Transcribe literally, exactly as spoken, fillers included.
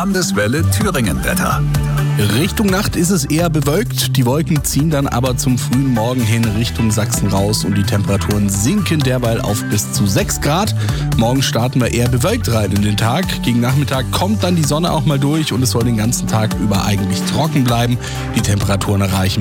Landeswelle Thüringen-Wetter. Richtung Nacht ist es eher bewölkt. Die Wolken ziehen dann aber zum frühen Morgen hin Richtung Sachsen raus und die Temperaturen sinken derweil auf bis zu sechs Grad. Morgen starten wir eher bewölkt rein in den Tag. Gegen Nachmittag kommt dann die Sonne auch mal durch und es soll den ganzen Tag über eigentlich trocken bleiben. Die Temperaturen erreichen